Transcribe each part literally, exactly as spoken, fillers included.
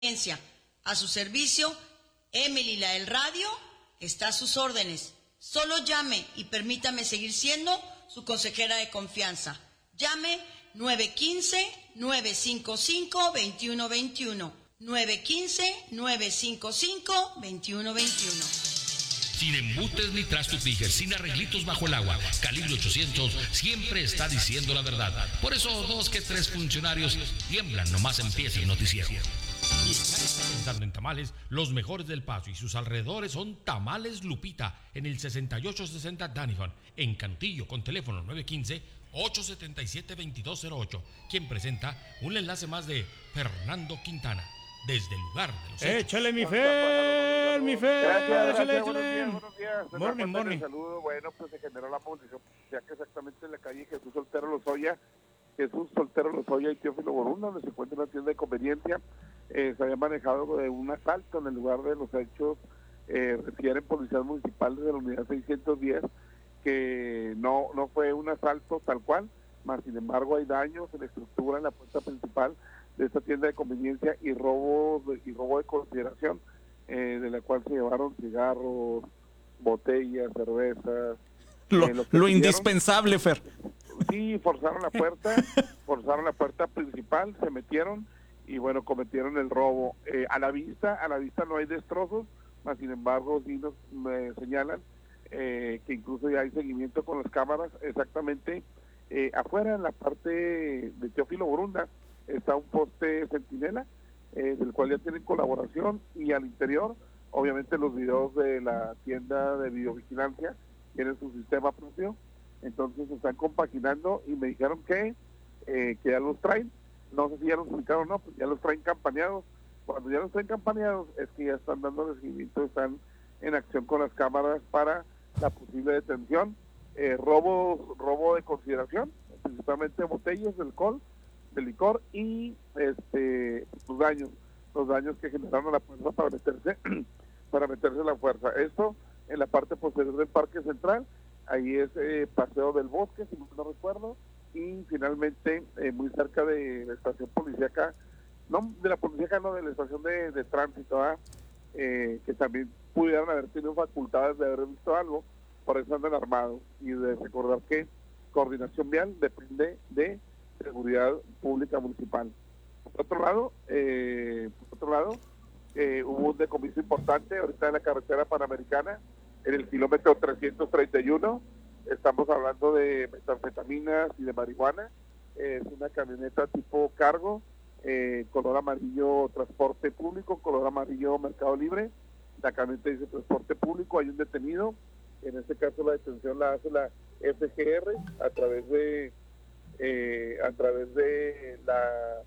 A su servicio, Emily la del radio está a sus órdenes. Solo llame y permítame seguir siendo su consejera de confianza. Llame nueve uno cinco, nueve cinco cinco, dos uno dos uno. nueve uno cinco, nueve cinco cinco, dos uno dos uno. Sin embutes ni trastos Tiger, sin arreglitos bajo el agua. Calibre ochocientos siempre está diciendo la verdad. Por eso dos que tres funcionarios tiemblan nomás empieza el noticiero. Y pensando en tamales, los mejores del Paso y sus alrededores son Tamales Lupita en el sesenta y ocho sesenta Danifon, en Cantillo, con teléfono nueve uno cinco, ocho siete siete, dos dos cero ocho, quien presenta un enlace más de Fernando Quintana, desde el lugar de los hechos. ¡Échale mi Fer, mi Fer! Gracias, ¡Échale, gracias, buenos échale! días, buenos días. Morning, morning. Saludo, bueno, pues se generó la movilización, ya que exactamente en la calle Jesús Soltero Lozoya, Jesús Soltero Lozoya y Teófilo Borunda, donde se encuentra una tienda de conveniencia. Eh, se había manejado de un asalto en el lugar de los hechos, eh, refieren policías municipales de la unidad seiscientos diez, que no no fue un asalto tal cual, más sin embargo hay daños en la estructura, en la puerta principal de esta tienda de conveniencia y robo de, y robo de consideración, eh, de la cual se llevaron cigarros, botellas, cervezas. Lo, eh, lo, lo indispensable, Fer. Sí, forzaron la puerta, forzaron la puerta principal, se metieron y bueno, cometieron el robo. Eh, a la vista, a la vista no hay destrozos, mas sin embargo sí nos me señalan eh, que incluso ya hay seguimiento con las cámaras. Exactamente eh, afuera, en la parte de Teófilo Borunda, está un poste centinela, eh, del cual ya tienen colaboración, y al interior, obviamente los videos de la tienda de videovigilancia tienen su sistema propio, entonces se están compaginando y me dijeron que, eh, que ya los traen. No sé si ya los ubicaron o no, pues ya los traen campaneados. Cuando ya los traen campaneados es que ya están dando seguimiento, están en acción con las cámaras para la posible detención. Eh, robo, robo de consideración, principalmente botellas de alcohol, de licor y este los daños, los daños que generaron a la fuerza para meterse, para meterse la fuerza. Esto en la parte posterior del Parque Central, ahí es eh, Paseo del Bosque, si no recuerdo, y finalmente eh, muy cerca de la estación policíaca, no de la policíaca, no, de la estación de, de tránsito, ¿eh? Eh, que también pudieran haber tenido facultades de haber visto algo, por eso andan armados, y de recordar que coordinación vial depende de seguridad pública municipal. Por otro lado, eh, por otro lado, eh, hubo un decomiso importante ahorita en la carretera panamericana, en el kilómetro trescientos treinta y uno. Estamos hablando de metanfetaminas y de marihuana. Es una camioneta tipo cargo, eh, color amarillo transporte público, color amarillo Mercado Libre. La camioneta dice transporte público, hay un detenido. En este caso la detención la hace la F G R a través de eh, a través de la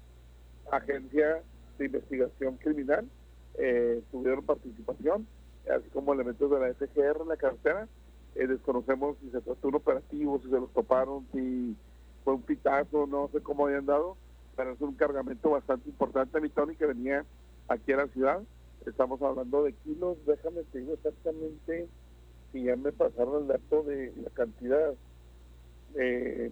Agencia de Investigación Criminal. Eh, tuvieron participación, así como elementos de la F G R en la carretera. Eh, desconocemos si se trató de un operativo, si se los toparon, si fue un pitazo, no sé cómo habían dado, pero es un cargamento bastante importante, mi Tony, que venía aquí a la ciudad. Estamos hablando de kilos, déjame te digo exactamente si ya me pasaron el dato de la cantidad. Eh,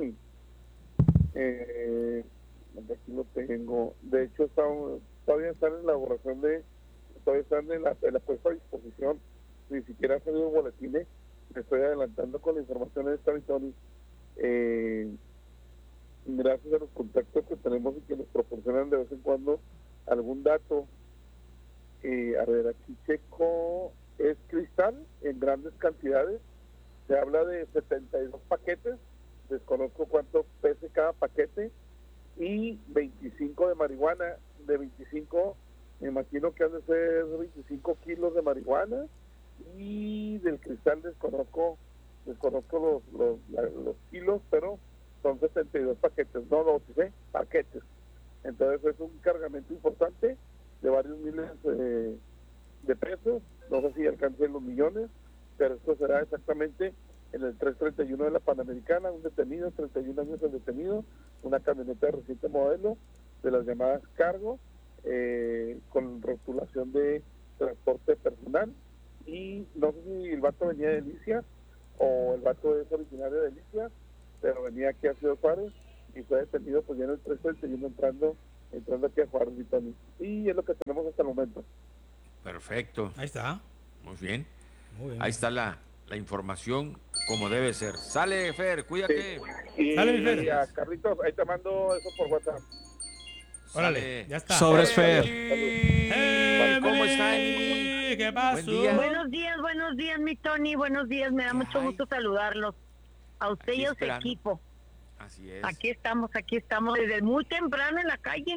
eh, aquí lo tengo, de hecho estamos, todavía están en la elaboración de, todavía están en la, en la puesta a disposición, ni siquiera ha salido boletines. Me estoy adelantando con la información de esta, Tony. Eh, gracias a los contactos que tenemos y que nos proporcionan de vez en cuando algún dato. Eh, a ver, aquí checo, es cristal en grandes cantidades. Se habla de setenta y dos paquetes, desconozco cuánto pese cada paquete, y veinticinco de marihuana. De veinticinco, me imagino que han de ser veinticinco kilos de marihuana. Y del cristal desconozco desconozco los los, la, los kilos, pero son setenta y dos paquetes, no doce paquetes. Entonces es un cargamento importante de varios miles eh, de pesos, no sé si alcancen los millones, pero esto será exactamente en el trescientos treinta y uno de la Panamericana, un detenido, treinta y un años el detenido, una camioneta de reciente modelo, de las llamadas cargo, eh, con rotulación de transporte personal. Y no sé si el vato venía de Delicias o el vato es originario de Delicias, pero venía aquí a Ciudad Juárez y fue detenido pues ya en el trescientos treinta y uno entrando entrando aquí a Juárez, mi Tony. Y es lo que tenemos hasta el momento. Perfecto. Ahí está. Muy bien. Muy bien. Ahí está la, la información como debe ser. Sale, Fer, cuídate. Sí. Y, Dale, mi Fer. y a Carlitos, ahí te mando eso por WhatsApp. Órale, Sale. ya está. Sobres, Fer. Emily. ¿Cómo está, Emily? Emily? ¿Qué pasó? Buen día. Buenos días, buenos días, mi Tony, buenos días, me da ¿Qué mucho hay? gusto saludarlos, a usted Aquí y a su esperando. equipo. Así es. Aquí estamos, aquí estamos, desde muy temprano en la calle.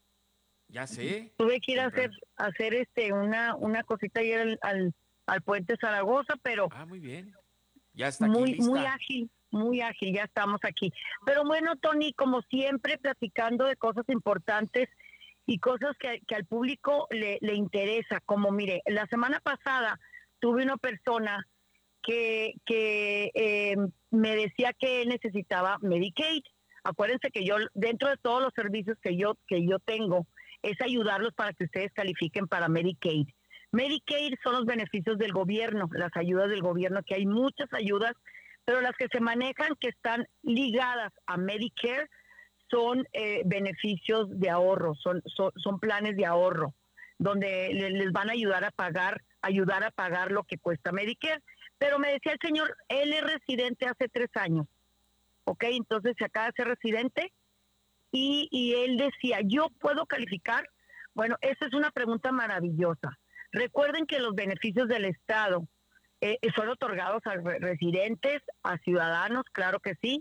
Ya sé. Tuve que ir a hacer, Temprano. a hacer este una una cosita ayer al, al, al puente Zaragoza, pero Ah, muy bien. Ya está aquí muy lista. muy ágil, muy ágil, ya estamos aquí. Pero bueno, Tony, como siempre, platicando de cosas importantes y cosas que, que al público le, le interesa. Como mire, la semana pasada tuve una persona que, que eh, me decía que necesitaba Medicaid. Acuérdense que yo, dentro de todos los servicios que yo, que yo tengo, es ayudarlos para que ustedes califiquen para Medicaid. Medicaid son los beneficios del gobierno, las ayudas del gobierno, que hay muchas ayudas, pero las que se manejan que están ligadas a Medicare son eh, beneficios de ahorro, son, son, son planes de ahorro, donde le, les van a ayudar a pagar, ayudar a pagar lo que cuesta Medicare. Pero me decía el señor, él es residente hace tres años, ¿ok? Entonces se acaba de ser residente y, y él decía, ¿yo puedo calificar? Bueno, esa es una pregunta maravillosa. Recuerden que los beneficios del Estado eh, son otorgados a re- residentes, a ciudadanos, claro que sí,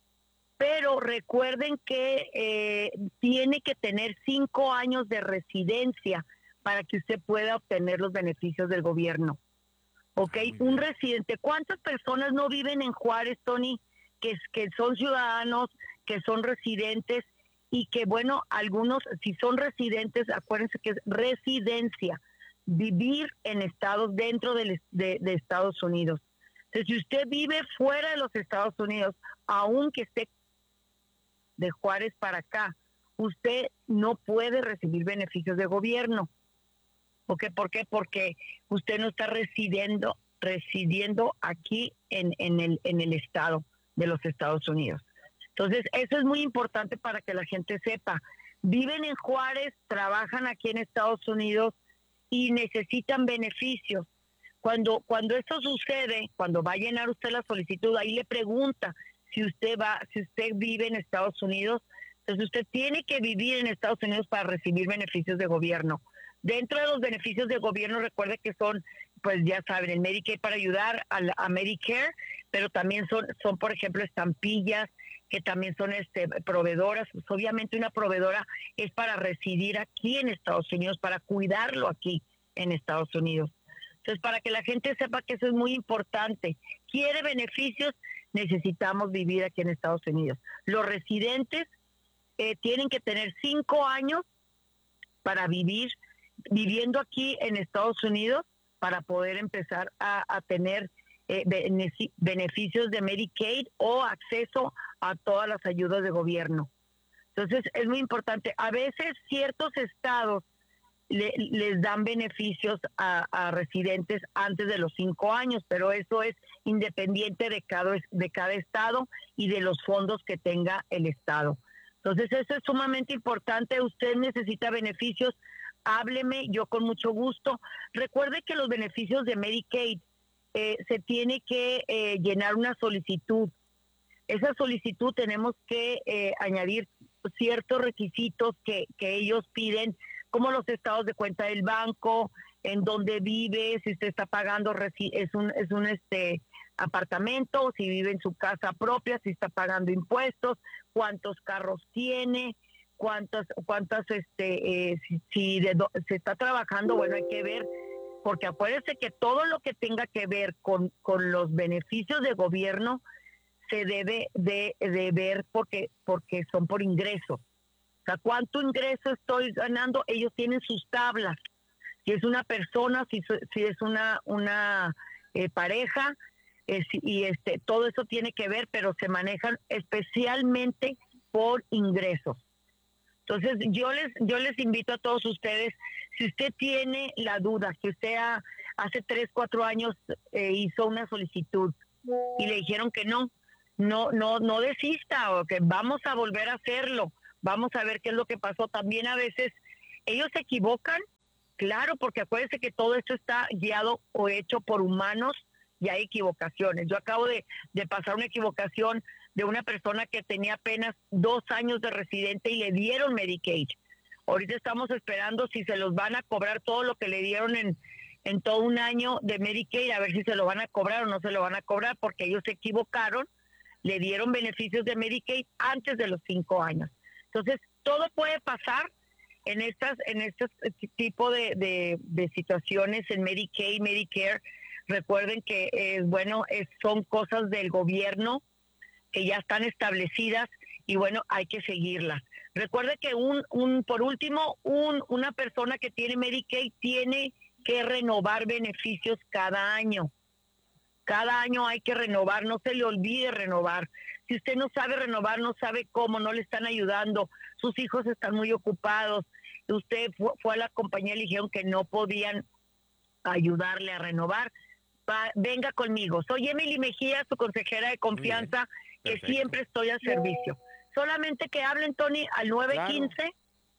pero recuerden que eh, tiene que tener cinco años de residencia para que usted pueda obtener los beneficios del gobierno. ¿Ok? Ah, muy Un bien. residente. ¿Cuántas personas no viven en Juárez, Tony, que, que son ciudadanos, que son residentes y que, bueno, algunos, si son residentes, acuérdense que es residencia, vivir en estados dentro del- de, de Estados Unidos. Entonces, si usted vive fuera de los Estados Unidos, aunque esté de Juárez para acá, usted no puede recibir beneficios de gobierno. ¿Ok? ¿Por qué? Porque usted no está residiendo, residiendo aquí en, en, el, en el estado de los Estados Unidos. Entonces, eso es muy importante para que la gente sepa. Viven en Juárez, trabajan aquí en Estados Unidos y necesitan beneficios. Cuando, cuando esto sucede, cuando va a llenar usted la solicitud, ahí le pregunta si usted va, si usted vive en Estados Unidos. Entonces usted tiene que vivir en Estados Unidos para recibir beneficios de gobierno. Dentro de los beneficios de gobierno, recuerde que son, pues ya saben, el Medicaid para ayudar a, la- a Medicare, pero también son, son, por ejemplo, estampillas, que también son este proveedoras. Pues obviamente una proveedora es para residir aquí en Estados Unidos, para cuidarlo aquí en Estados Unidos. Entonces, para que la gente sepa que eso es muy importante. Quiere beneficios, necesitamos vivir aquí en Estados Unidos. Los residentes eh, tienen que tener cinco años para vivir, viviendo aquí en Estados Unidos, para poder empezar a, a tener eh, beneci- beneficios de Medicaid o acceso a todas las ayudas de gobierno. Entonces, es muy importante. A veces ciertos estados le- les dan beneficios a, a residentes antes de los cinco años, pero eso es independiente de cada, de cada estado y de los fondos que tenga el estado. Entonces, eso es sumamente importante. Usted necesita beneficios, hábleme, yo con mucho gusto. Recuerde que los beneficios de Medicaid eh, se tiene que eh, llenar una solicitud. Esa solicitud tenemos que eh, añadir ciertos requisitos que, que ellos piden, como los estados de cuenta del banco, en dónde vive, si usted está pagando, resi- es un, es un este apartamento, o si vive en su casa propia, si está pagando impuestos, cuántos carros tiene, cuántas, cuántas, este, eh, si, si de do- se está trabajando, bueno, hay que ver, porque acuérdense que todo lo que tenga que ver con, con los beneficios de gobierno se debe de, de ver porque, porque son por ingresos. O sea, ¿cuánto ingreso estoy ganando? Ellos tienen sus tablas. Si es una persona, si, so- si es una, una eh, pareja, eh, si- y este todo eso tiene que ver, pero se manejan especialmente por ingresos. Entonces, yo les yo les invito a todos ustedes, si usted tiene la duda, que usted ha- hace tres, cuatro años eh, hizo una solicitud y le dijeron que no, no, no, no desista, o que vamos a volver a hacerlo, vamos a ver qué es lo que pasó. También a veces ellos se equivocan, claro, porque acuérdense que todo esto está guiado o hecho por humanos y hay equivocaciones. Yo acabo de, de pasar una equivocación de una persona que tenía apenas dos años de residente y le dieron Medicaid. Ahorita estamos esperando si se los van a cobrar todo lo que le dieron en, en todo un año de Medicaid, a ver si se lo van a cobrar o no se lo van a cobrar, porque ellos se equivocaron, le dieron beneficios de Medicaid antes de los cinco años. Entonces, todo puede pasar en estas en este tipo de, de, de situaciones en Medicaid, Medicare. Recuerden que, eh, bueno, es, son cosas del gobierno que ya están establecidas y, bueno, hay que seguirlas. Recuerde que, un, un por último, un, una persona que tiene Medicaid tiene que renovar beneficios cada año. Cada año hay que renovar, no se le olvide renovar. Si usted no sabe renovar, no sabe cómo, no le están ayudando, sus hijos están muy ocupados, usted fue, fue a la compañía y le dijeron que no podían ayudarle a renovar, va, venga conmigo. Soy Emily Mejía, su consejera de confianza, que siempre estoy al servicio. Solamente que hablen, Tony, al nueve uno cinco,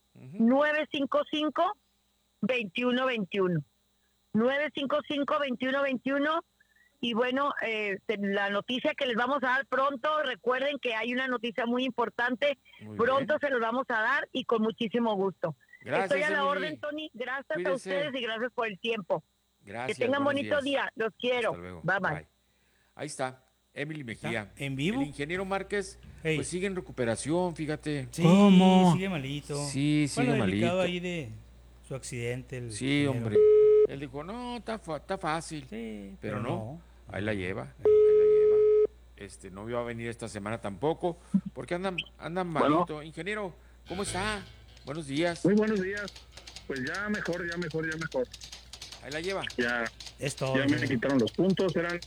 nueve cinco cinco, dos uno dos uno. nueve cinco cinco, dos uno dos uno. Y bueno, eh, la noticia que les vamos a dar pronto, recuerden que hay una noticia muy importante, muy pronto bien. Se los vamos a dar y con muchísimo gusto. Gracias, estoy a la Emily. Orden, Tony. Gracias Cuídese. A ustedes y gracias por el tiempo. Gracias. Que tengan bonito días. día. Los quiero. Bye, bye, bye. Ahí está. Emily Mejía. ¿En vivo? El ingeniero Márquez, hey. Pues sigue en recuperación, fíjate. Sí, ¿cómo? Sigue malito. Sí, sigue bueno, malito. ahí de su accidente. El sí, ingeniero. hombre. Él dijo, no, está está fácil. Sí, pero, pero no. no. Ahí la lleva. Ahí la lleva. Este, no iba a venir esta semana tampoco, porque andan, andan malito. Bueno. Ingeniero, ¿cómo está? Buenos días. Muy buenos días. Pues ya mejor, ya mejor, ya mejor. Ahí la lleva. Ya, es todo, ya me quitaron los puntos, eran...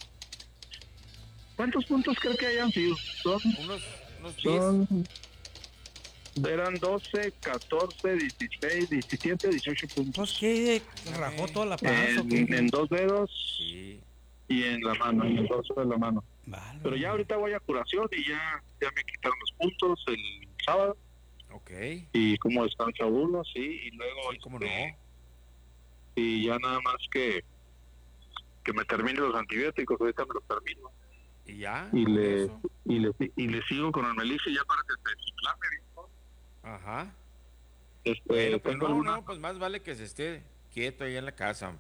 ¿Cuántos puntos creo que hayan sido? Son, unos, unos diez. Son, eran doce, catorce, dieciséis, diecisiete, dieciocho puntos. Pues que rajó toda la panza. En, en dos dedos sí. Y en la mano, en el dorso de la mano. Vale. Pero ya ahorita voy a curación y ya, ya me quitaron los puntos el sábado. Ok. Y como descansa uno, sí, y luego... Sí, cómo este, no. Y ya nada más que que me termine los antibióticos, ahorita me los termino. ¿Y ya? Y le, y le y le sigo con el Melixi ya para que se desinflame bien. Ajá. Este, bueno, pues tengo no, alguna... no, pues más vale que se esté quieto ahí en la casa.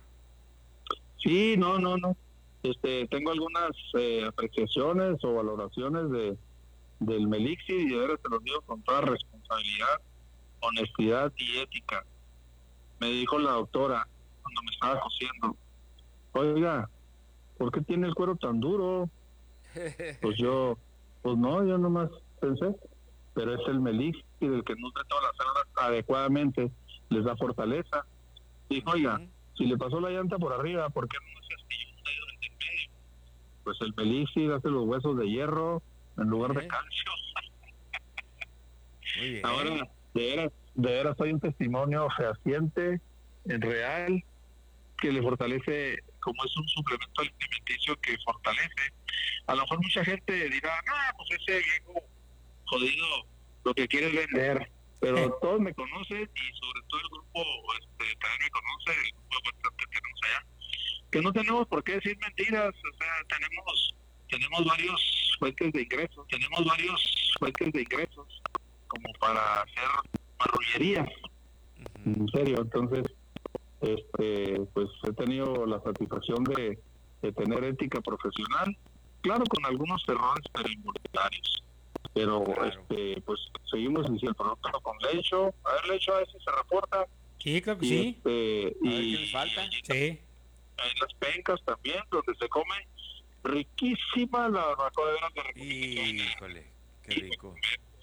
Sí, no, no, no. Este, tengo algunas eh, apreciaciones o valoraciones de del Melixi y ahora te lo digo con toda responsabilidad, honestidad y ética. Me dijo la doctora cuando me estaba cosiendo, oiga, ¿por qué tiene el cuero tan duro? Pues yo, pues no, yo nomás pensé, pero es el Melixi del que nutre todas las células adecuadamente, les da fortaleza. Dijo, oiga, uh-huh. si le pasó la llanta por arriba, ¿por qué no se astilló un dedo en el medio? Pues el Melixi hace los huesos de hierro en lugar de calcio. Muy bien. Ahora, de veras, de veras soy un testimonio fehaciente, real, que le fortalece, como es un suplemento alimenticio que fortalece. A lo mejor mucha gente dirá, no, pues ese viejo jodido lo que quiere es vender, pero eh. todos me conocen y sobre todo el grupo este, también me conoce, el grupo de WhatsApp que tenemos allá, que no tenemos por qué decir mentiras, o sea, tenemos tenemos varios fuentes de ingresos, tenemos varios fuentes de ingresos como para hacer marrullerías, uh-huh. en serio. Entonces este pues he tenido la satisfacción de, de tener ética profesional, claro, con algunos errores pero involuntarios, pero claro. este pues seguimos diciendo el producto con lecho, a ver, lecho a veces se reporta, sí, creo que y, sí, este, y, y, ¿qué les falta? Y, sí, en las pencas también, donde se come riquísima la barbacoa de veras de República. Híjole, qué rico.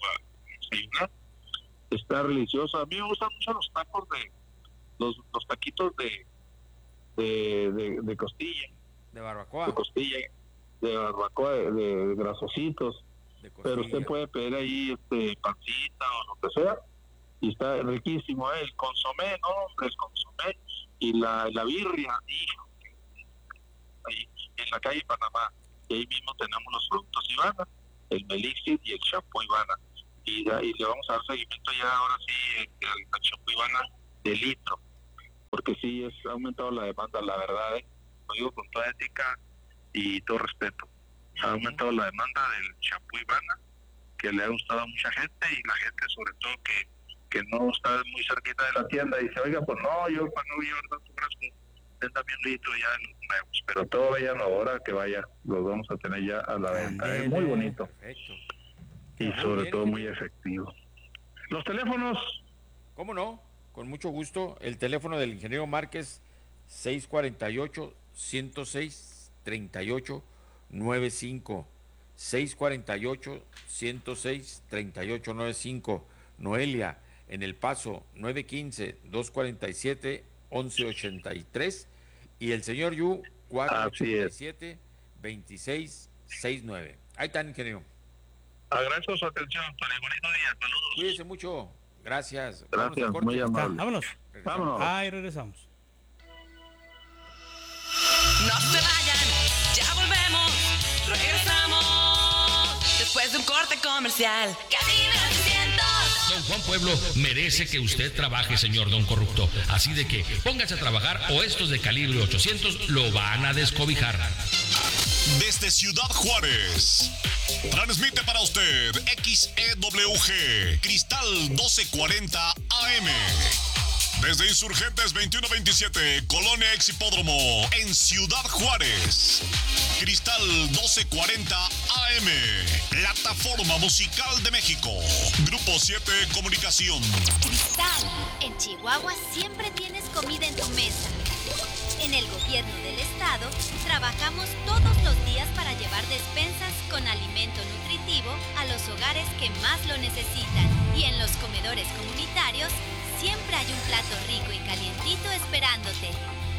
Está deliciosa. A mí me gustan mucho los tacos de los, los taquitos de de, de de costilla, de barbacoa, de costilla, de barbacoa, de, de grasositos. De pero usted puede pedir ahí este pancita o lo que sea y está riquísimo, ¿eh? El consomé, no, el consomé y la la birria, hijo, ahí en la calle Panamá, y ahí mismo tenemos los productos Ivana, el Melixi y el shampoo Ivana, y, y le vamos a dar seguimiento ya ahora sí eh, al chapuibana de litro, porque sí es, ha aumentado la demanda, la verdad, ¿eh? Lo digo con toda ética y todo respeto. Ha aumentado la demanda del chapuibana, que le ha gustado a mucha gente, y la gente sobre todo que, que no está muy cerquita de la tienda dice, oiga, pues no, yo para no llevar tanto frasco, den también un litro ya en los nuevos, pero todo vayan ahora que vaya, los vamos a tener ya a la venta. Es muy bonito. Perfecto. Y sobre todo muy efectivo. Los teléfonos. ¿Cómo no? Con mucho gusto. El teléfono del ingeniero Márquez, seis cuatro ocho, uno cero seis, tres ocho nueve cinco. seis cuatro ocho, uno cero seis, tres ocho nueve cinco. Noelia, en El Paso, nueve uno cinco, dos cuatro siete, once ochenta y tres. Y el señor Yu, cuatro ocho siete, veintiséis sesenta y nueve. Ahí está, ingeniero. Agradezco su atención, Tony. Bonito día, saludos. Cuídese mucho. Gracias. Gracias, muy amable. Vámonos. Regresamos. Vámonos. Ahí regresamos. No se vayan, ya volvemos, regresamos después de un corte comercial. Calibre ochocientos. Don Juan Pueblo merece que usted trabaje, señor Don Corrupto. Así de que póngase a trabajar o estos de calibre ochocientos lo van a descobijar. Desde Ciudad Juárez, transmite para usted X E W G, Cristal doce cuarenta A M. Desde Insurgentes veintiuno veintisiete, Colonia Ex Hipódromo, en Ciudad Juárez. Cristal doce cuarenta A M, Plataforma Musical de México. Grupo siete Comunicación. Cristal, en Chihuahua siempre tienes comida en tu mesa. En el gobierno del estado, trabajamos todos los días para llevar despensas con alimento nutritivo a los hogares que más lo necesitan. Y en los comedores comunitarios, siempre hay un plato rico y calientito esperándote.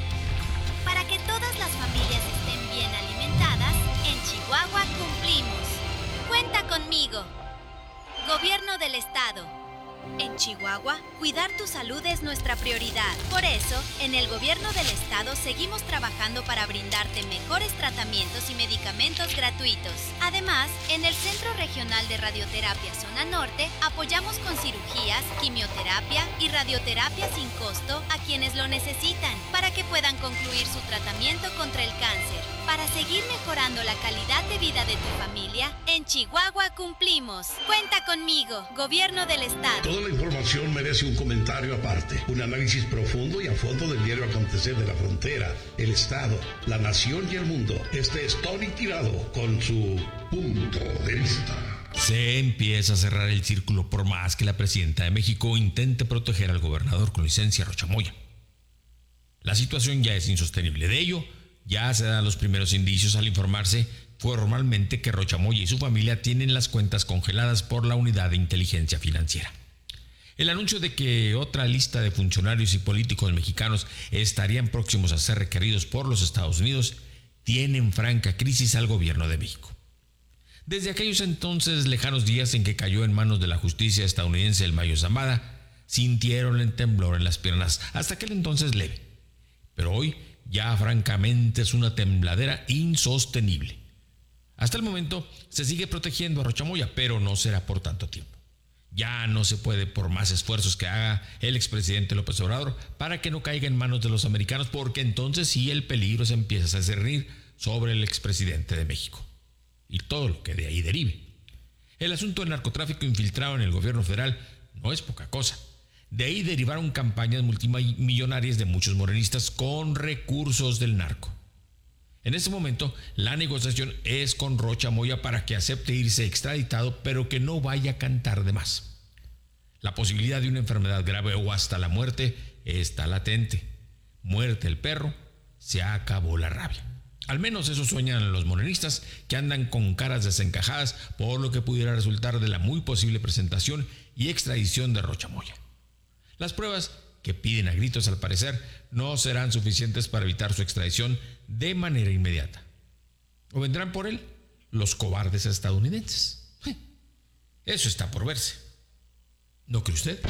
Para que todas las familias estén bien alimentadas, en Chihuahua cumplimos. Cuenta conmigo. Gobierno del estado. En Chihuahua, cuidar tu salud es nuestra prioridad. Por eso, en el gobierno del estado seguimos trabajando para brindarte mejores tratamientos y medicamentos gratuitos. Además, en el Centro Regional de Radioterapia Zona Norte, apoyamos con cirugías, quimioterapia y radioterapia sin costo a quienes lo necesitan, para que puedan concluir su tratamiento contra el cáncer. Para seguir mejorando la calidad de vida de tu familia, en Chihuahua cumplimos. Cuenta conmigo, Gobierno del Estado. Toda la información merece un comentario aparte, un análisis profundo y a fondo del diario acontecer de la frontera, el Estado, la nación y el mundo. Este es Tony Tirado con su punto de vista. Se empieza a cerrar el círculo por más que la presidenta de México intente proteger al gobernador con licencia Rocha Moya. La situación ya es insostenible. De ello, ya se dan los primeros indicios al informarse formalmente que Rocha Moya y su familia tienen las cuentas congeladas por la Unidad de Inteligencia Financiera. El anuncio de que otra lista de funcionarios y políticos mexicanos estarían próximos a ser requeridos por los Estados Unidos tiene en franca crisis al gobierno de México. Desde aquellos entonces lejanos días en que cayó en manos de la justicia estadounidense el Mayo Zambada, sintieron el temblor en las piernas, hasta aquel entonces leve. Pero hoy ya francamente es una tembladera insostenible. Hasta el momento se sigue protegiendo a Rocha Moya, pero no será por tanto tiempo. Ya no se puede, por más esfuerzos que haga el expresidente López Obrador, para que no caiga en manos de los americanos, porque entonces sí el peligro se empieza a cernir sobre el expresidente de México y todo lo que de ahí derive. El asunto del narcotráfico infiltrado en el gobierno federal no es poca cosa. De ahí derivaron campañas multimillonarias de muchos morenistas con recursos del narco. En este momento, la negociación es con Rocha Moya para que acepte irse extraditado, pero que no vaya a cantar de más. La posibilidad de una enfermedad grave o hasta la muerte está latente. Muerte el perro, se acabó la rabia. Al menos eso sueñan los morenistas, que andan con caras desencajadas por lo que pudiera resultar de la muy posible presentación y extradición de Rocha Moya. Las pruebas que piden a gritos, al parecer, no serán suficientes para evitar su extradición de manera inmediata. ¿O vendrán por él los cobardes estadounidenses? Eso está por verse. ¿No cree usted?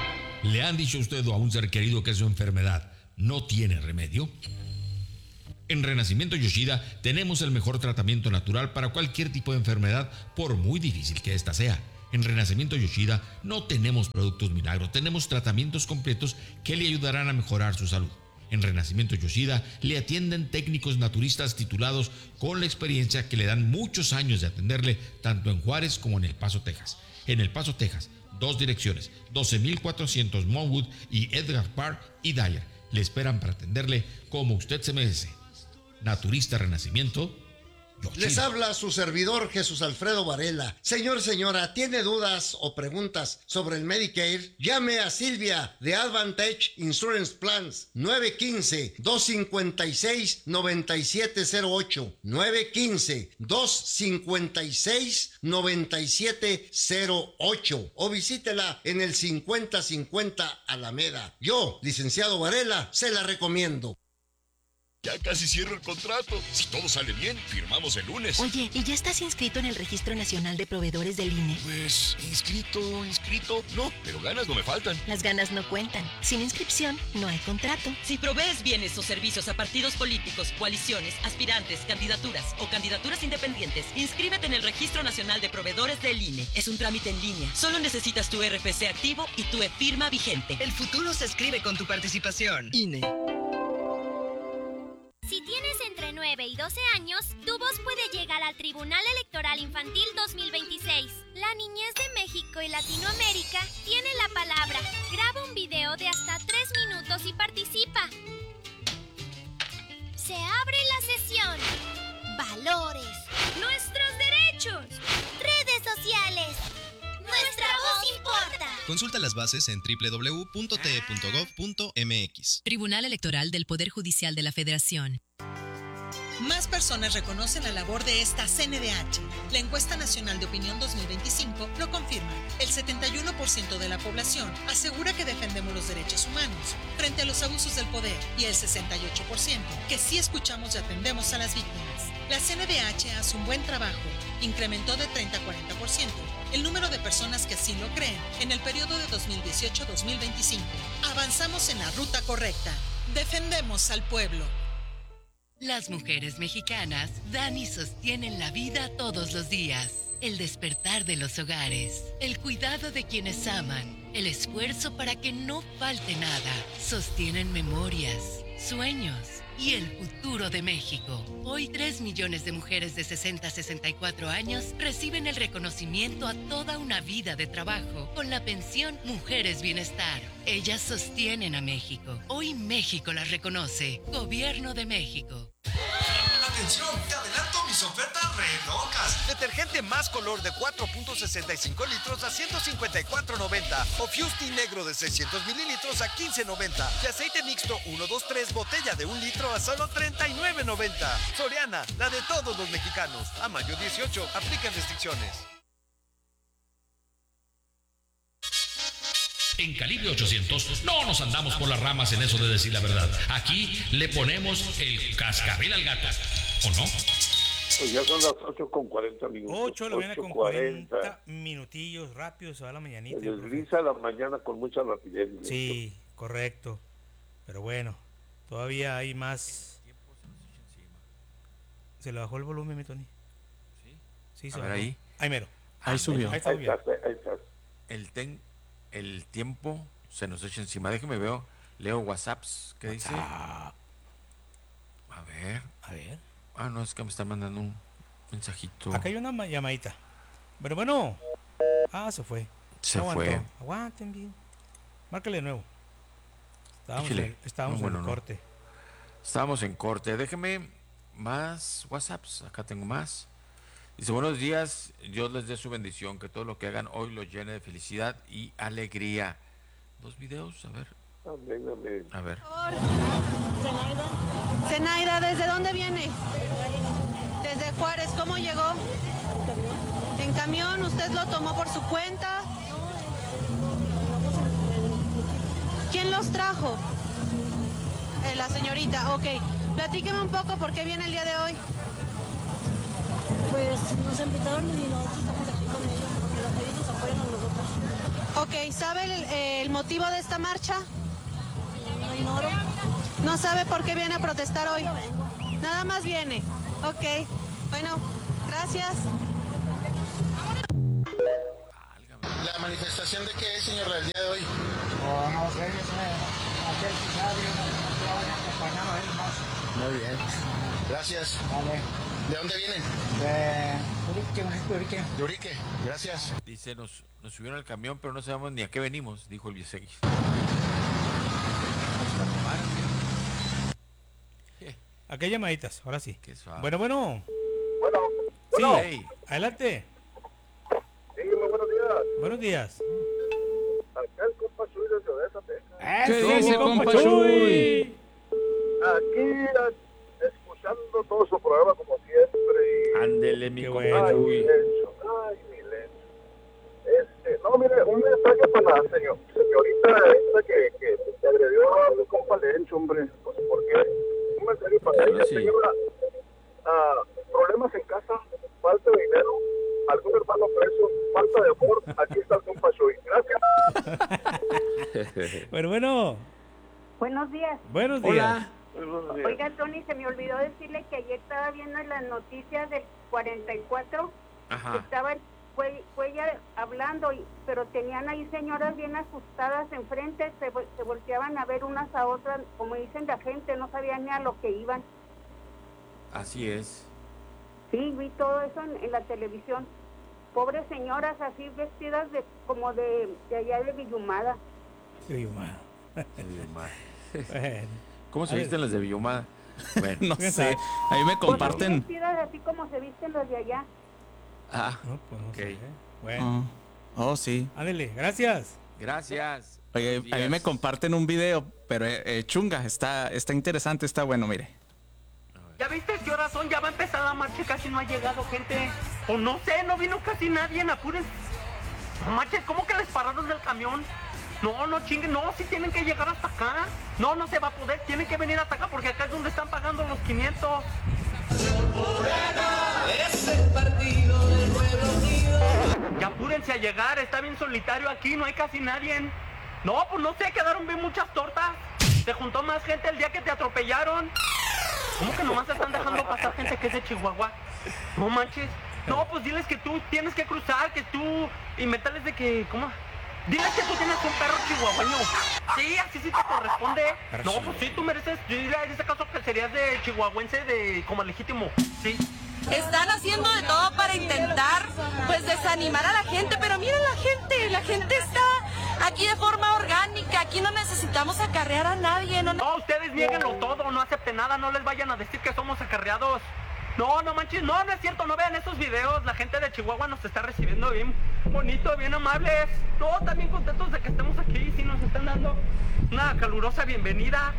¿Le han dicho a usted o a un ser querido que su enfermedad no tiene remedio? En Renacimiento Yoshida tenemos el mejor tratamiento natural para cualquier tipo de enfermedad, por muy difícil que ésta sea. En Renacimiento Yoshida no tenemos productos milagros, tenemos tratamientos completos que le ayudarán a mejorar su salud. En Renacimiento Yoshida le atienden técnicos naturistas titulados con la experiencia que le dan muchos años de atenderle tanto en Juárez como en El Paso, Texas. En El Paso, Texas, dos direcciones, doce mil cuatrocientos Monwood y Edgar Park y Dyer. Le esperan para atenderle como usted se merece. Naturista Renacimiento Yoshida. Les habla su servidor Jesús Alfredo Varela. Señor, señora, ¿tiene dudas o preguntas sobre el Medicare? Llame a Silvia de Advantage Insurance Plans nueve uno cinco, dos cinco seis, nueve siete cero ocho nueve uno cinco, dos cinco seis, nueve siete cero ocho o visítela en el cincuenta cincuenta Alameda. Yo, licenciado Varela, se la recomiendo. Ya casi cierro el contrato. Si todo sale bien, firmamos el lunes. Oye, ¿y ya estás inscrito en el Registro Nacional de Proveedores del I N E? Pues, inscrito, inscrito, no, pero ganas no me faltan. Las ganas no cuentan. Sin inscripción, no hay contrato. Si provees bienes o servicios a partidos políticos, coaliciones, aspirantes, candidaturas o candidaturas independientes, inscríbete en el Registro Nacional de Proveedores del I N E. Es un trámite en línea. Solo necesitas tu R F C activo y tu e-firma vigente. El futuro se escribe con tu participación. I N E. Si tienes entre nueve y doce años, tu voz puede llegar al Tribunal Electoral Infantil dos mil veintiséis. La niñez de México y Latinoamérica tiene la palabra. Graba un video de hasta tres minutos y participa. Se abre la sesión. Valores. Nuestros derechos. Redes sociales. Nuestra voz importa. Consulta las bases en doble u doble u doble u punto t e punto gov punto m x. Tribunal Electoral del Poder Judicial de la Federación. Más personas reconocen la labor de esta C N D H. La encuesta nacional de opinión dos mil veinticinco lo confirma. El setenta y uno por ciento de la población asegura que defendemos los derechos humanos frente a los abusos del poder y el sesenta y ocho por ciento que sí escuchamos y atendemos a las víctimas. La C N D H hace un buen trabajo. Incrementó de treinta a cuarenta por ciento el número de personas que así lo creen en el periodo de dos mil dieciocho a dos mil veinticinco. Avanzamos en la ruta correcta. Defendemos al pueblo. Las mujeres mexicanas dan y sostienen la vida todos los días. El despertar de los hogares, el cuidado de quienes aman, el esfuerzo para que no falte nada. Sostienen memorias, sueños y el futuro de México. Hoy tres millones de mujeres de sesenta a sesenta y cuatro años reciben el reconocimiento a toda una vida de trabajo con la pensión Mujeres Bienestar. Ellas sostienen a México. Hoy México las reconoce. Gobierno de México. Atención, te adelanto mis ofertas re locas. Detergente más color de cuatro punto sesenta y cinco litros a ciento cincuenta y cuatro noventa. O Fusti negro de seiscientos mililitros a quince noventa. Y aceite mixto uno dos tres botella de un litro a solo treinta y nueve noventa. Soriana, la de todos los mexicanos. A mayo dieciocho, aplican restricciones. En Calibre ochocientos no nos andamos por las ramas en eso de decir la verdad. Aquí le ponemos el cascabel al gato, ¿o no? Pues ya son las ocho con cuarenta minutos. ocho de la mañana con cuarenta minutillos, rápido se va la mañanita. Se desliza la mañana con mucha rapidez. Sí, correcto. Pero bueno, todavía hay más. ¿Se le bajó el volumen, mi Tony? Sí. Sí, se A ver bajó. ahí. Ahí mero. Ahí subió. Ahí, está bien. Ahí está. El ten... El tiempo se nos echa encima. Déjeme veo, leo WhatsApps. ¿Qué dice? A ver. A ver. Ah, no, es que me están mandando un mensajito. Acá hay una ma- llamadita. Pero bueno. Ah, se fue. Se Aguantó. fue. Aguanten bien. Márcale de nuevo. Estábamos, Échale. en, estábamos No, bueno, en el no. corte. Estábamos en corte. Déjeme más WhatsApps. Acá tengo más. Dice, buenos días, Dios les dé su bendición, que todo lo que hagan hoy los llene de felicidad y alegría. Dos videos, a ver. Amén, amén. A ver. Zenaida, ¿desde dónde viene? Desde Juárez, ¿cómo llegó? En camión, ¿usted lo tomó por su cuenta? ¿Quién los trajo? Eh, la señorita, ok. Platíqueme un poco por qué viene el día de hoy. Pues nos invitaron y nosotros estamos aquí con ellos, porque ellos nos apoyan a nosotros. Ok, ¿sabe el, el motivo de esta marcha? No ignoro. ¿No sabe por qué viene a protestar hoy? Yo vengo. Nada más viene. Ok. Bueno, gracias. ¿La manifestación de qué es, señor, el día de hoy? Oh, no sé, es aquel sabio, no voy a acompañar a él más. Muy bien. Gracias. Vale. ¿De dónde vienen? De Urique, México, Urique. De Urique, gracias. Dice, nos, nos subieron al camión, pero no sabemos ni a qué venimos, dijo el Viesegui. Aquí hay llamaditas, ahora sí. Qué suave. Bueno, bueno. Bueno, Sí, bueno. hey, adelante. Sí, muy buenos días. Buenos días. Acá el compa Chuy desde Odessa, Texas. ¿Qué dice, compa Chuy? Aquí a- escuchando todo su programa como siempre. Y... Ándele, mi compa Ay, mi Chuy. Lencho, ay, mi Lencho. Este, no, mire, un mensaje para la señor, señorita esta que, que, que agredió a mi compa Lencho, hombre. Pues, ¿por qué? Un mensaje para ella, sí. señora. Ah, problemas en casa, falta de dinero, algún hermano preso, falta de amor, aquí está el compa Chuy. Gracias. Bueno, bueno. Buenos días. Buenos días. Oiga, Tony, se me olvidó decirle que ayer estaba viendo en las noticias del cuarenta y cuatro, Ajá. que estaba, fue, fue ella hablando, y, pero tenían ahí señoras bien asustadas enfrente, se, vol- se volteaban a ver unas a otras, como dicen la gente, no sabían ni a lo que iban. Así es. Sí, vi todo eso en, en la televisión. Pobres señoras así vestidas de como de, de allá de Villumada. Villumada. Bueno. ¿Cómo se visten las de Villumada? Bueno. No sé, ahí me comparten. Pues, vestidas así como se visten los de allá. Ah, no, pues no ok. sé. Bueno. Oh, oh, sí. Ándele, gracias. Gracias. Oye, a mí me comparten un video, pero eh, eh, chunga, está, está interesante, está bueno, mire. ¿Ya viste qué horas son? Ya va a empezar la marcha, casi no ha llegado gente. O no sé, no vino casi nadie, apúrense. No manches, ¿cómo que les pararon del camión? No, no chinguen, no, si tienen que llegar hasta acá. No, no se va a poder, tienen que venir hasta acá porque acá es donde están pagando los quinientos. Es el partido del pueblo unido. Ya apúrense a llegar, está bien solitario aquí, no hay casi nadie. No, pues no sé, quedaron bien muchas tortas. Se juntó más gente el día que te atropellaron. ¿Cómo que nomás están dejando pasar gente que es de Chihuahua? No manches. No, pues diles que tú tienes que cruzar, que tú... Inventarles de que... ¿Cómo? Diles que tú tienes un perro chihuahueño. Sí, así sí te corresponde. No, pues sí, tú mereces... Yo diría en este caso que serías de chihuahuense de como legítimo. Sí. Están haciendo de todo para intentar, pues, desanimar a la gente, pero miren la gente, la gente está aquí de forma orgánica, aquí no necesitamos acarrear a nadie. No, no ustedes nieguenlo todo, no acepten nada, no les vayan a decir que somos acarreados. No, no manches, no, no es cierto, no vean esos videos, la gente de Chihuahua nos está recibiendo bien bonito, bien amables. No, también contentos de que estemos aquí, sí nos están dando una calurosa bienvenida.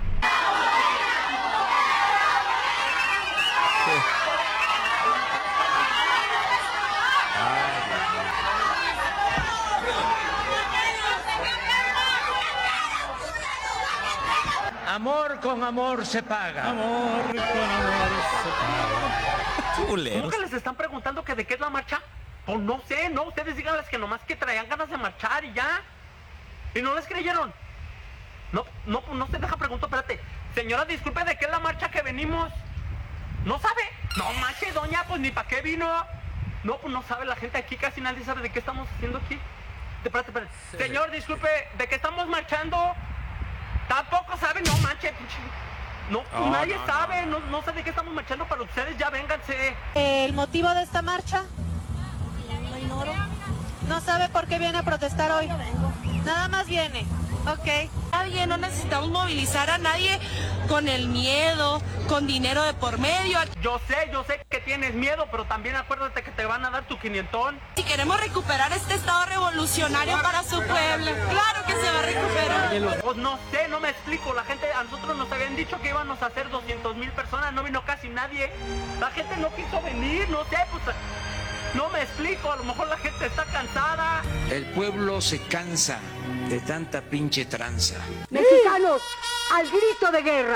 Amor con amor se paga. Amor con amor se paga. ¿Cómo que les están preguntando que de qué es la marcha? Pues no sé, no, ustedes díganles que nomás que traían ganas de marchar y ya. Y no les creyeron. No, no, pues no se deja preguntar, espérate. Señora, disculpe, ¿de qué es la marcha que venimos? ¿No sabe? No manches, doña, pues ni para qué vino. No, pues no sabe la gente aquí, casi nadie sabe de qué estamos haciendo aquí. Espérate, espérate. Sí. Señor, disculpe, ¿de qué estamos marchando? Tampoco sabe, no manches. No, pues oh, nadie no, sabe, no. No, no sé de qué estamos marchando, pero ustedes ya vénganse. ¿El motivo de esta marcha? No ignoro. ¿No sabe por qué viene a protestar hoy? Nada más viene. Ok. Nadie, no necesitamos movilizar a nadie con el miedo, con dinero de por medio. Yo sé, yo sé que tienes miedo, pero también acuérdate que te van a dar tu quinientón. Si queremos recuperar este estado revolucionario para su pueblo, claro que se va a recuperar. Pues no sé, no me explico. La gente, a nosotros nos habían dicho que íbamos a hacer doscientos mil personas, no vino casi nadie. La gente no quiso venir, no sé, pues... No me explico, a lo mejor la gente está cansada. El pueblo se cansa de tanta pinche tranza. Mexicanos, al grito de guerra.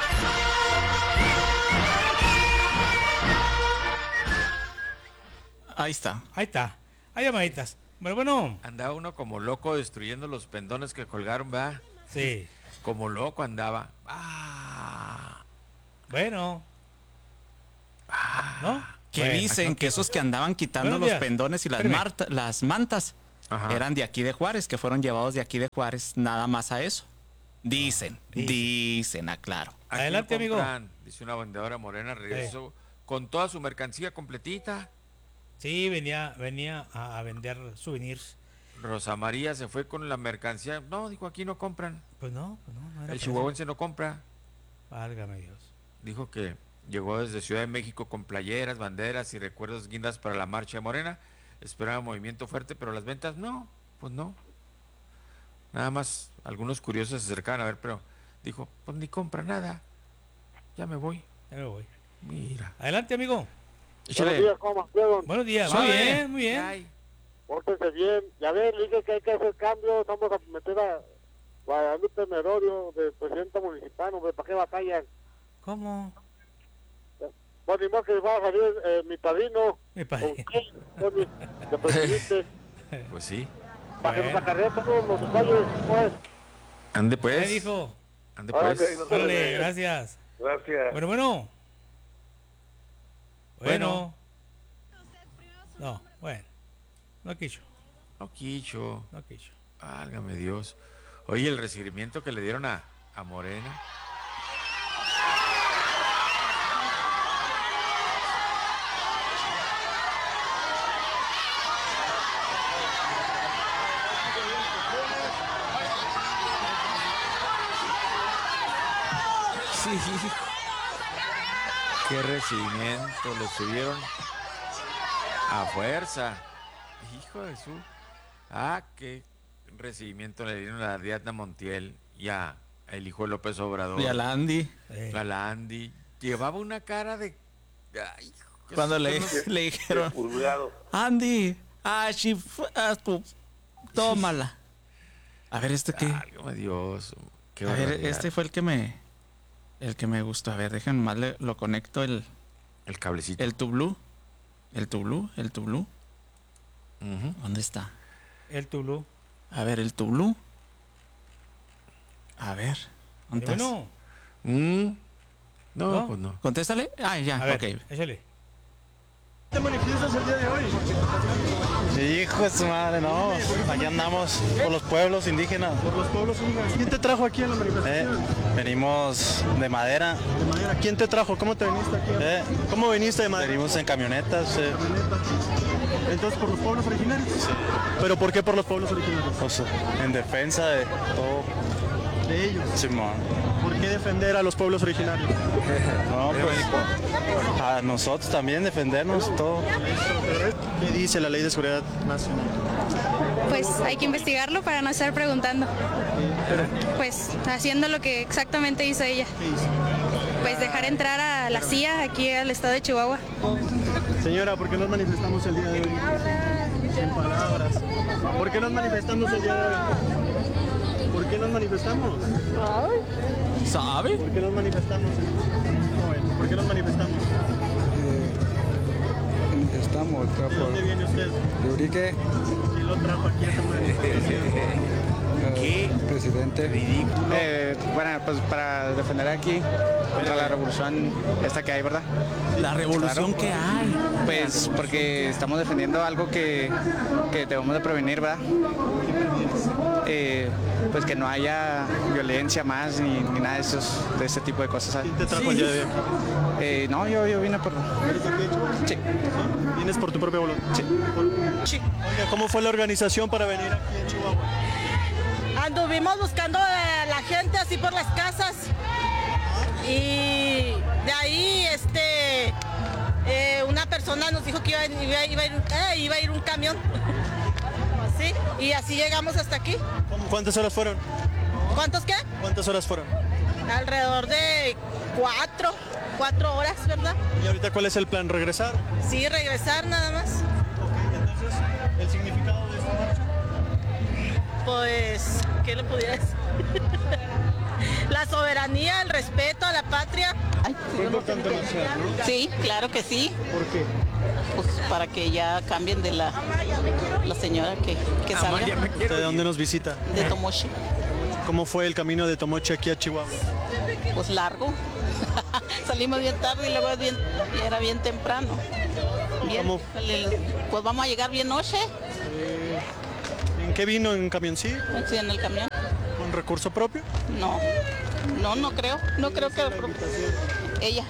Ahí está. Ahí está. Hay llamaditas. Bueno, bueno. Andaba uno como loco destruyendo los pendones que colgaron, ¿verdad? Sí. Como loco andaba. Ah. Bueno. ¿No? Que Bueno, dicen que esos que andaban quitando Buenos los días. pendones y las, Espérame. marta- las mantas Ajá. eran de aquí de Juárez, que fueron llevados de aquí de Juárez, nada más a eso. Dicen, dicen, aclaro. Aquí Adelante, lo amigo. compran, dice una vendedora morena, regresó con toda su mercancía completita. Sí, venía, venía a, a vender souvenirs. Rosa María se fue con la mercancía. No, dijo, aquí no compran. Pues no, pues no, no era El para chihuahuense no compra. eso. Válgame Dios. Dijo que llegó desde Ciudad de México con playeras, banderas y recuerdos guindas para la marcha de Morena. Esperaba movimiento fuerte, pero las ventas no, pues no. Nada más algunos curiosos se acercaban a ver, pero dijo, pues ni compra nada. Ya me voy. Ya me voy. Mira. Adelante, amigo. Échale. Buenos días, ¿cómo estuvieron? Buenos días, muy Suave. bien, muy bien. Ay, Pórtense bien. Ya ven, le dije que hay que hacer cambios. Vamos a meter a Guadalupe Merodio de presidenta municipal, hombre, ¿para qué batallan? ¿Cómo? Bueno, ni más que va a salir eh, mi padrino. Mi padrino. ¿Con quién? Tony, de presidente. pues sí. Para que nos Bueno. acarreen todos los calles, pues. Ande ¿Qué pues. dijo? Ande Órale, pues. nos Órale, vemos. gracias. Gracias. Bueno, bueno. Bueno. Bueno. No, bueno. No quiso, No quicho. no quiso. Válgame Dios. Oye, el recibimiento que le dieron a, a Morena. Sí. Qué recibimiento le tuvieron a fuerza. Hijo de su. Ah, qué recibimiento le dieron a Diana Montiel y a el hijo de López Obrador. Y a la Andy, Eh, A la Andy. Llevaba una cara de. Ay, cuando le, le dijeron, Andy, ah, she fu- ah, tu- tómala. A ver, ¿este qué? Válgame Dios. Qué A ver, barbaridad. este fue el que me, el que me gustó. A ver, déjenme más, le- lo conecto el, El cablecito. el tublú, el tublú, el tublú. Ujú. ¿Dónde está? el Tulu. A ver, el tublú. A ver, ¿dónde estás? Bueno, Mm. No, ¿No? pues no. Contéstale. Ah, ya, a ver, ok. échale. ¿Te manifiestas el día de hoy? Hijo de su madre, no. Aquí andamos por los pueblos indígenas. Por los pueblos indígenas. ¿Quién te trajo aquí a la Eh, manifestación? venimos de madera. De madera. ¿Quién te trajo? ¿Cómo te viniste aquí? Eh, ¿Cómo viniste de madera? venimos en camionetas. eh, Entonces, ¿por los pueblos originarios? ¿Pero por qué por los pueblos originarios? pues, en defensa de todo. De ellos. Simón. ¿Por qué defender a los pueblos originarios? No, pues a nosotros también defendernos todo. ¿Qué dice la Ley de Seguridad Nacional? Pues hay que investigarlo para no estar preguntando. Pues haciendo lo que exactamente hizo ella. Pues dejar entrar a la C I A aquí al estado de Chihuahua. Señora, ¿por qué nos manifestamos el día de hoy? Sin palabras. ¿Por qué nos manifestamos el día de hoy? ¿Por qué nos manifestamos? ¿Sabe? ¿Por qué nos manifestamos? Joven, ¿por qué nos manifestamos? Estamos, ¿De dónde viene usted? de Urique, ¿Quién lo trajo aquí a esta manifestación? ¿Qué? presidente. Eh, bueno, pues para defender aquí contra la revolución esta que hay, ¿verdad? La revolución que hay. Pues porque estamos defendiendo algo que, que debemos de prevenir, ¿verdad? Eh, pues que no haya violencia más ni, ni nada de, esos, de este tipo de cosas, ¿sabes? ¿Quién te trajo el día de hoy? Eh, no, yo, yo vine por... ¿Eres de aquí de Chihuahua? Sí. ¿Vienes por tu propia voluntad? Sí. Sí. Oiga, ¿cómo fue la organización para venir aquí a Chihuahua? Anduvimos buscando a la gente así por las casas y de ahí este eh, una persona nos dijo que iba, iba, iba a, ir, eh, iba a ir un camión. ¿Sí? Y así llegamos hasta aquí. ¿Cuántas horas fueron? ¿Cuántos qué? ¿Cuántas horas fueron? Alrededor de cuatro, cuatro horas, ¿verdad? ¿Y ahorita cuál es el plan? ¿Regresar? Sí, regresar nada más. Entonces, ¿el significado de esta marcha? Pues, ¿qué le pudiera decir? La soberanía, el respeto a la patria. Fue importante marchar, ¿no? Sí, claro que sí. ¿Por qué? Pues para que ya cambien de la, la señora que, que salga ¿De dónde nos visita? de Tomoshi. ¿Cómo fue el camino de Tomochi aquí a Chihuahua? Pues largo. Salimos bien tarde y luego bien, y era bien temprano. Bien, pues vamos a llegar bien noche. Eh, ¿En qué vino? ¿En camioncito? Sí, en el camión. ¿Con recurso propio? No, no, no creo. No creo que... Ella.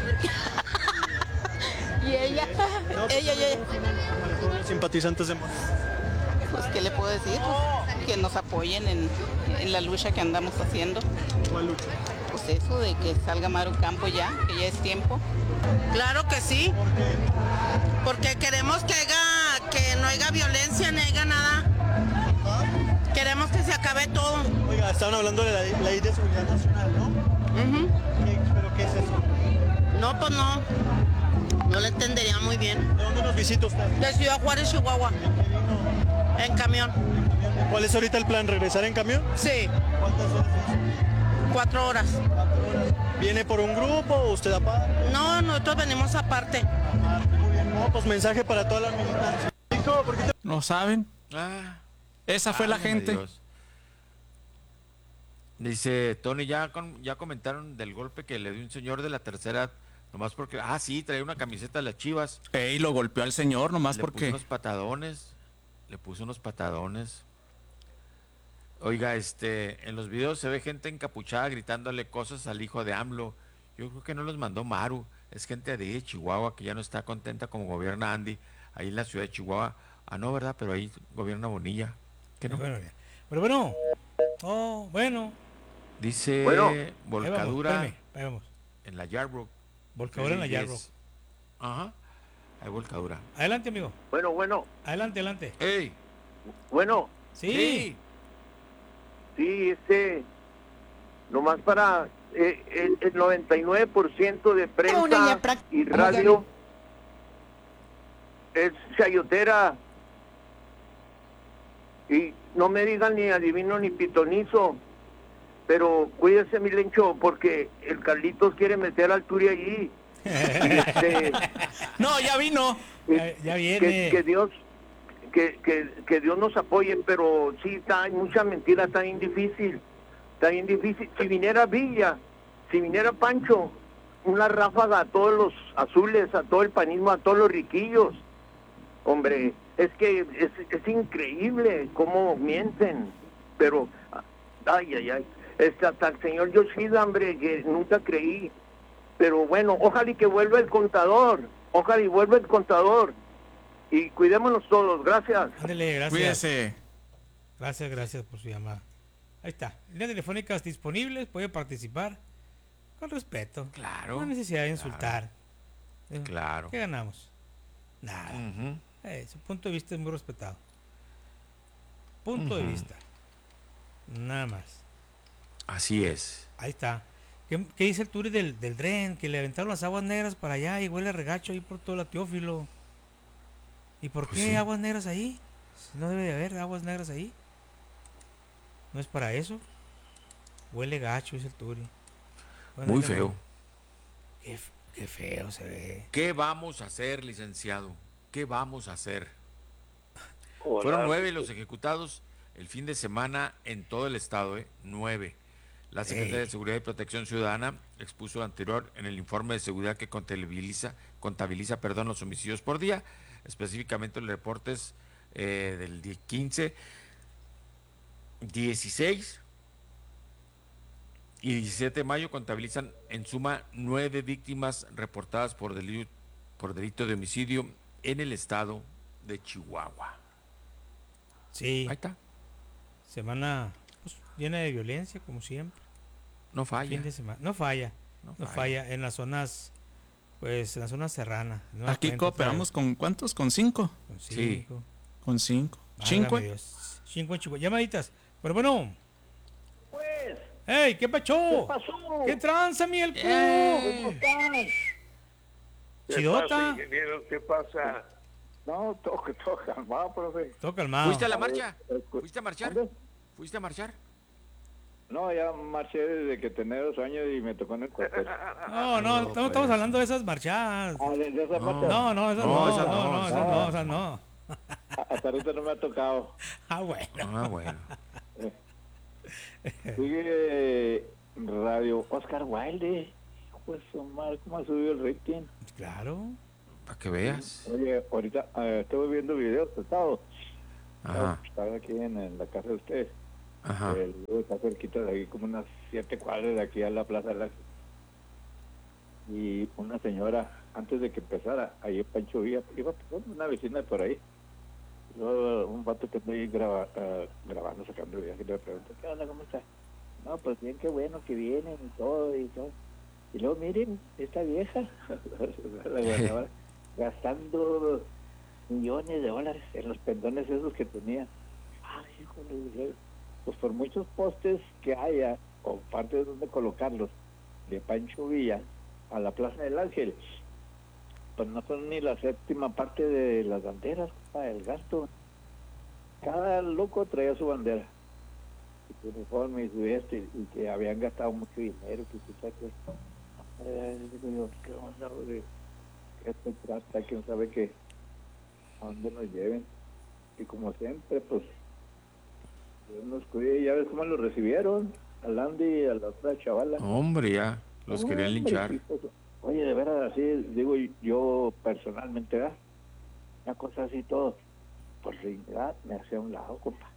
Y ella. No, ella, y ella. Los simpatizantes de Morena. Pues, ¿qué le puedo decir? Pues, que nos apoyen en, en la lucha que andamos haciendo. ¿Cuál lucha? Pues eso de que salga Maru Campo ya, que ya es tiempo. Claro que sí. Porque queremos que haya, que no haya violencia, ni haya nada. Queremos que se acabe todo. Oiga, estaban hablando de la ley de seguridad nacional, ¿no? Uh-huh. ¿Qué, ¿Pero qué es eso? No, pues no. No lo entendería muy bien. ¿De dónde nos visita usted? De Ciudad Juárez, Chihuahua. En camión. ¿Cuál es ahorita el plan? ¿Regresar en camión? Sí. ¿Cuántas horas es? Cuatro horas. ¿Viene por un grupo o usted aparte? No, nosotros venimos aparte. Muy bien. No, pues mensaje para toda la militancia. ¿Por qué te... ¿No saben? Ah, Esa fue la gente. Dios. Dice Tony, ya con, ya comentaron del golpe que le dio un señor de la tercera edad, nomás porque, ah sí, traía una camiseta de las Chivas. Ey, lo golpeó al señor nomás le porque... Le puso unos patadones, le puso unos patadones. Oiga, este, en los videos se ve gente encapuchada gritándole cosas al hijo de AMLO. Yo creo que no los mandó Maru, es gente de Chihuahua que ya no está contenta como gobierna Andy, ahí en la ciudad de Chihuahua. Ah, no, ¿verdad? Pero ahí gobierna Bonilla. ¿Qué no? Bueno, pero bueno, oh, bueno. Dice bueno, volcadura ahí vamos, espérame, ahí vamos. En la Yarbrough. Volcadura en la Yarbrough. Ajá. Hay volcadura. Adelante, amigo. Bueno, bueno. Adelante, adelante. Ey. Bueno. Sí. Sí, sí este, nomás para eh, el, el noventa y nueve por ciento de prensa y radio es chayotera. Y no me digan ni adivino ni pitonizo, pero cuídese, mi Lencho, porque el Carlitos quiere meter al Turi allí. este, no, ya vino. Ya, ya viene. Que, que Dios que, que, que Dios nos apoye, pero sí, está, hay mucha mentira, está bien difícil. Está bien difícil. Si viniera Villa, si viniera Pancho, una ráfaga a todos los azules, a todo el panismo, a todos los riquillos. Hombre, es que es, es increíble cómo mienten, pero, ay, ay, ay, este, hasta el señor Yoshida, hombre, que nunca creí, pero bueno, ojalá y que vuelva el contador, ojalá y vuelva el contador, y cuidémonos todos, gracias. Ándale, gracias. Cuídese. Gracias, gracias por su llamada. Ahí está, líneas telefónicas disponibles, puede participar, con respeto. Claro. No hay necesidad de insultar. Claro. ¿Qué ganamos? Nada. Uh-huh. Eh, su punto de vista es muy respetado. Punto uh-huh. de vista. Nada más. Así es. Ahí está. ¿Qué, qué dice el Turi del, del dren? Que le aventaron las aguas negras para allá y huele a regacho ahí por todo la Teófilo. ¿Y por pues qué sí. aguas negras ahí? No debe de haber aguas negras ahí. ¿No es para eso? Huele gacho, dice el Turi. Bueno, muy feo. Qué, qué feo se ve. ¿Qué vamos a hacer, licenciado? ¿Qué vamos a hacer? Hola. Fueron nueve los ejecutados el fin de semana en todo el estado, ¿eh? Nueve. La Secretaría Ey. de Seguridad y Protección Ciudadana expuso lo anterior en el informe de seguridad que contabiliza, contabiliza perdón, los homicidios por día, específicamente los reportes eh, del quince, dieciséis y diecisiete de mayo contabilizan en suma nueve víctimas reportadas por delito, por delito de homicidio en el estado de Chihuahua. Sí. Ahí está. Semana pues, llena de violencia, como siempre. No falla. Fin de semana. No falla. No, no falla. falla. En las zonas, pues en la zona serrana. No Aquí cooperamos con ¿cuántos? ¿Con cinco? Con cinco. Sí. Con cinco. ¿Cinco? Cinco en Chihuahua. Llamaditas. Pero bueno. Pues. ¡Ey! ¿Qué pacho? ¿Qué pasó? ¿Qué tranza, mi el culo? ¿Cómo estás? ¿Chidota? Ingeniero, ¿qué pasa? No, toca, toca, calmado, profe. Toca calmado. ¿Fuiste a la marcha? ¿Fuiste a marchar? ¿Dónde? ¿Fuiste a marchar? No, ya marché desde que tenía dos años y me tocó en el cuartel. No, no, no, no estamos hablando de esas marchadas. Ah, de, de esas no. marchas. No, no, esas no, no, esas no, no, esas no, esas no. Hasta ahorita no me ha tocado. Ah, bueno. Ah, bueno. Sigue radio. Oscar Wilde, pues madre, ¿cómo ha subido el rating? Claro. Para que veas. Oye, ahorita eh, estuve viendo videos prestados. Ajá. Estaba aquí en, en la casa de ustedes. Ajá. El lugar está cerquita de aquí, como unas siete cuadras de aquí a la Plaza de la... Y una señora, antes de que empezara, ahí en Pancho Villa, iba pasando una vecina por ahí. Luego un vato que está ahí graba, uh, grabando, sacando videos, y le pregunto, ¿qué onda, cómo está? No, pues bien, qué bueno que vienen y todo, y todo. Y luego, miren, esta vieja, la gobernadora, gastando millones de dólares en los pendones esos que tenía. Ay, híjole, pues por muchos postes que haya, o partes donde colocarlos, de Pancho Villa a la Plaza del Ángel, pues no son ni la séptima parte de las banderas para el gasto. Cada loco traía su bandera, y su uniforme y su este, y que habían gastado mucho dinero, que quizás que... Eh, digo yo, ¿qué onda, de qué se trata? ¿Quién sabe qué? ¿A dónde nos lleven? Y como siempre, pues, Dios nos cuide. Ya ves cómo lo recibieron, al Andy y a la otra chavala. Hombre, ya, los Hombre, querían linchar. hijos. Oye, de veras, así, digo yo personalmente, ¿verdad? Una cosa así todo, por dignidad, me hacía a un lado, compa.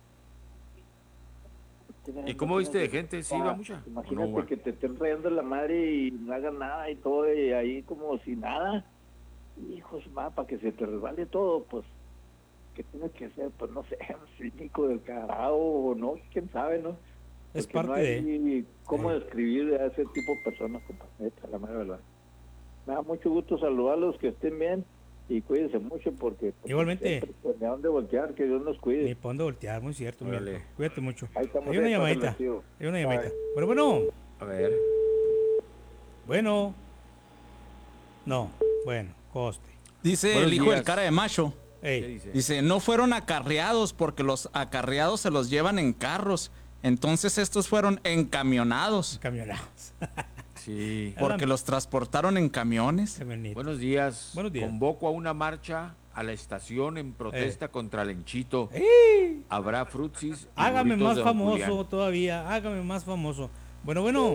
¿Y cómo viste de gente? ¿Sí iba mucha? Imagínate No, que te estén rayando la madre y no hagan nada y todo, y ahí como si nada. Hijos, ma, para que se te resbale todo, pues, ¿qué tiene que ser? Pues no sé, un cínico del carajo, o no, quién sabe, ¿no? Es Porque parte no hay de... cómo Sí. describir a ese tipo de personas, compa, neta, la madre verdad. Me da mucho gusto saludarlos, que estén bien y cuídense mucho porque... pues, Igualmente. siempre, pues, ni a dónde voltear, que Dios nos cuide. Ni para dónde voltear, muy cierto. Órale. Mira, cuídate mucho. Ahí estamos, Hay una ahí, llamadita. relativo. Hay una Bye. llamadita. Bueno, bueno. A ver. Bueno. No. Bueno, coste. Dice Buenos el hijo días. del cara de macho. Ey. ¿Qué dice? Dice, no fueron acarreados porque los acarreados se los llevan en carros. Entonces estos fueron encamionados Camionados. Sí. porque los transportaron en camiones. Camioneta. Buenos días. Buenos días. Convoco a una marcha a la estación en protesta contra el enchito. ¡Ey! Habrá frutsis. y Hágame burritos más de Don famoso Julián. todavía. Hágame más famoso. Bueno, bueno.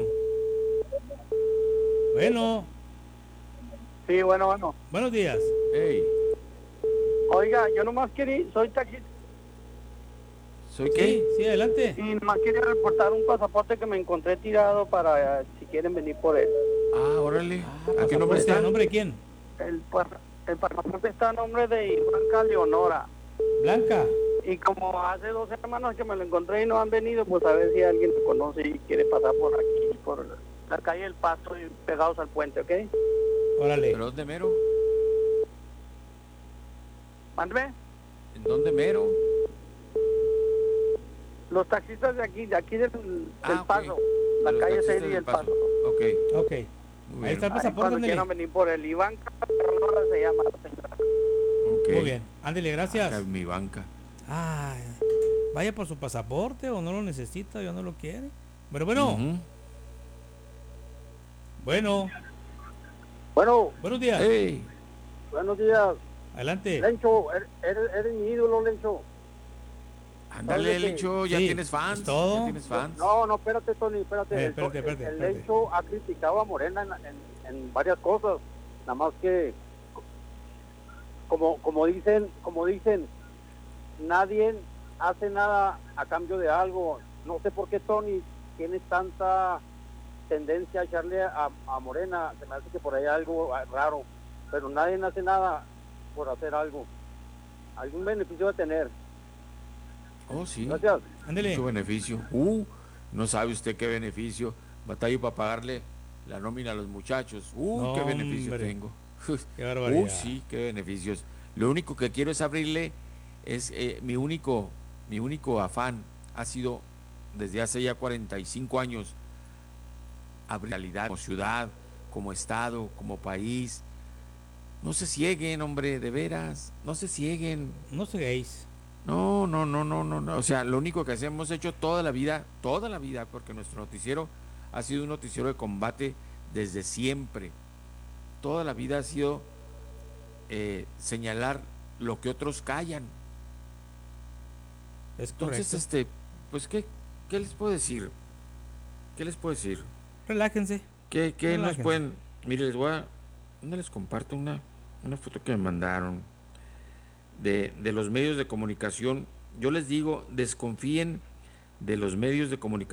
Bueno. Sí, bueno, bueno. Buenos días. Ey, Oiga, yo nomás quería, soy taxista ¿soy Sí, qué? sí, adelante. y nomás quería reportar un pasaporte que me encontré tirado para eh, si quieren venir por él. Ah, órale. ¿A qué nombre ¿Este está? nombre de quién? El, pa- el pasaporte está a nombre de Blanca Leonora. Blanca. Y como hace dos semanas que me lo encontré y no han venido, pues a ver si alguien me conoce y quiere pasar por aquí, por la calle del Pasto y pegados al puente, ¿ok? Órale. ¿Pero dónde mero? Mándeme. ¿En dónde mero? Los taxistas de aquí, de aquí del, del Ah, ok. Paso, De la los calle taxistas seis y del el Paso. Paso. Ok. Ok. Muy Ahí bien. está el Ahí pasaporte, cuando ándele. quieran venir por él. Iván Carrera se llama la señora. Ok. Muy bien. Ándele, gracias. Acá es mi banca. Ay, vaya por su pasaporte o no lo necesita, ya no lo quiere. Pero bueno, Ujú. bueno, Bueno, buenos días. Ey, buenos días. Adelante. Lencho, er- eres, eres mi ídolo, Lencho. ándale, Oye, Lencho, ya sí, tienes fans. ¿es todo? Ya tienes fans. No, no, espérate, Tony, espérate. Eh, El- espérate, el, espérate, el espérate. Lencho ha criticado a Morena en, en- en varias cosas. Nada más que, como, como dicen, como dicen, nadie hace nada a cambio de algo. No sé por qué Tony tiene tanta tendencia a echarle a, a Morena. Se me hace que por ahí hay algo raro. Pero nadie hace nada por hacer algo. Algún beneficio va a tener. Oh, sí. Gracias. Ándele. Mucho beneficio. Uh, no sabe usted qué beneficio. Batallo para pagarle la nómina a los muchachos. Uh, No, qué beneficio hombre. tengo. Qué barbaridad. Uh, sí, qué beneficios. Lo único que quiero es abrirle, es eh, mi único, mi único afán ha sido desde hace ya cuarenta y cinco años abrir realidad como ciudad, como estado, como país. No se cieguen, hombre, de veras, no se cieguen. No seáis. No, no, no, no, no, no. O sea, lo único que hemos hecho toda la vida, toda la vida, porque nuestro noticiero ha sido un noticiero de combate desde siempre. Toda la vida ha sido eh, señalar lo que otros callan. Es Entonces, correcto. este, pues, ¿qué, qué les puedo decir? ¿Qué les puedo decir? Relájense. ¿Qué, qué nos Relájense. pueden...? Mire, les voy a... ¿Dónde les comparto una, una foto que me mandaron de, de los medios de comunicación? Yo les digo, desconfíen de los medios de comunicación